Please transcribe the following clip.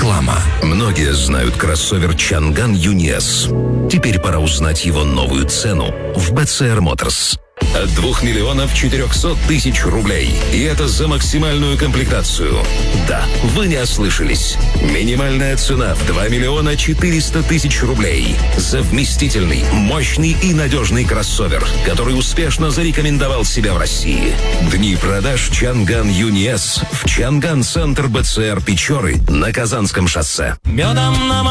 Реклама. Многие знают кроссовер Чанган Юниас. Теперь пора узнать его новую цену в BCR Motors. От 2 миллионов 400 тысяч рублей. И это за максимальную комплектацию. Да, вы не ослышались. Минимальная цена в 2 миллиона 400 тысяч рублей. За вместительный, мощный и надежный кроссовер, который успешно зарекомендовал себя в России. Дни продаж Чанган Юниас в Чанган Центр БЦР Печоры на Казанском шоссе. Медом